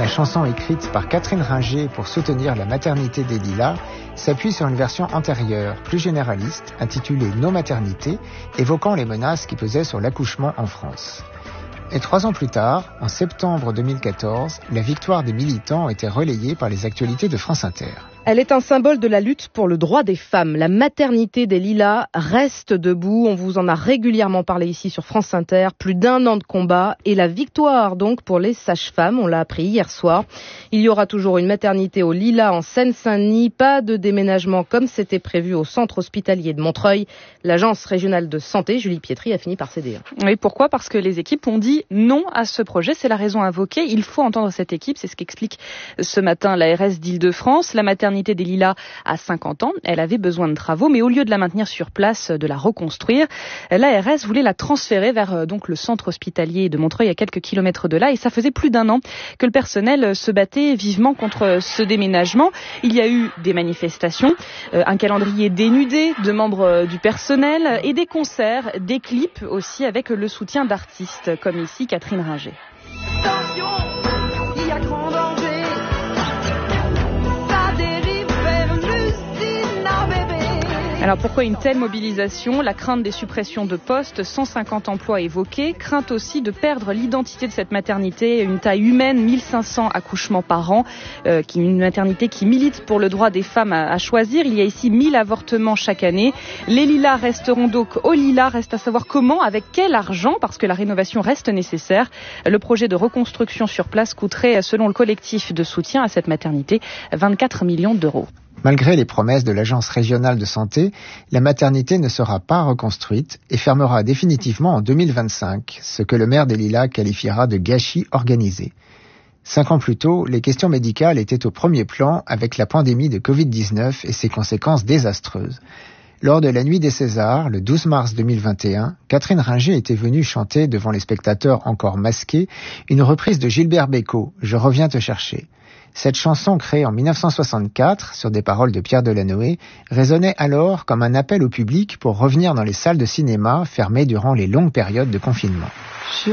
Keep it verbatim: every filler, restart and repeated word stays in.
La chanson écrite par Catherine Ringer pour soutenir la maternité des Lilas s'appuie sur une version antérieure, plus généraliste, intitulée « Nos maternités », évoquant les menaces qui pesaient sur l'accouchement en France. Et trois ans plus tard, en septembre deux mille quatorze, la victoire des militants était relayée par les actualités de France Inter. Elle est un symbole de la lutte pour le droit des femmes. La maternité des Lilas reste debout. On vous en a régulièrement parlé ici sur France Inter. Plus d'un an de combat et la victoire donc pour les sages-femmes. On l'a appris hier soir. Il y aura toujours une maternité aux Lilas en Seine-Saint-Denis. Pas de déménagement comme c'était prévu au centre hospitalier de Montreuil. L'agence régionale de santé, Julie Pietri, a fini par céder. Oui, pourquoi ? Parce que les équipes ont dit non à ce projet. C'est la raison invoquée. Il faut entendre cette équipe. C'est ce qu'explique ce matin l'A R S d'Île-de-France. La maternité des Lilas a cinquante ans, elle avait besoin de travaux, mais au lieu de la maintenir sur place, de la reconstruire, l'A R S voulait la transférer vers donc le centre hospitalier de Montreuil à quelques kilomètres de là, et ça faisait plus d'un an que le personnel se battait vivement contre ce déménagement. Il y a eu des manifestations, un calendrier dénudé de membres du personnel et des concerts, des clips aussi avec le soutien d'artistes comme ici Catherine Ringer. Attention, il y a grand danger. Alors pourquoi une telle mobilisation ? La crainte des suppressions de postes, cent cinquante emplois évoqués, crainte aussi de perdre l'identité de cette maternité, une taille humaine, mille cinq cents accouchements par an, euh, qui une maternité qui milite pour le droit des femmes à, à choisir. Il y a ici mille avortements chaque année. Les Lilas resteront donc aux Lilas, reste à savoir comment, avec quel argent, parce que la rénovation reste nécessaire. Le projet de reconstruction sur place coûterait, selon le collectif de soutien à cette maternité, vingt-quatre millions d'euros. Malgré les promesses de l'Agence régionale de santé, la maternité ne sera pas reconstruite et fermera définitivement en deux mille vingt-cinq, ce que le maire des Lilas qualifiera de gâchis organisé. Cinq ans plus tôt, les questions médicales étaient au premier plan avec la pandémie de covid dix-neuf et ses conséquences désastreuses. Lors de la nuit des Césars, le douze mars deux mille vingt et un, Catherine Ringer était venue chanter devant les spectateurs encore masqués une reprise de Gilbert Bécaud, « Je reviens te chercher ». Cette chanson, créée en dix-neuf cent soixante-quatre sur des paroles de Pierre Delanoë, résonnait alors comme un appel au public pour revenir dans les salles de cinéma fermées durant les longues périodes de confinement.